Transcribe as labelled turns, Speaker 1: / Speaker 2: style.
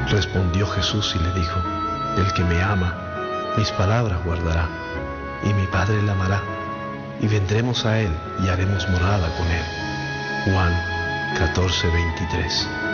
Speaker 1: Respondió Jesús y le dijo: el que me ama, mis palabras guardará, y mi Padre le amará, y vendremos a él y haremos morada con él. Juan 14:23.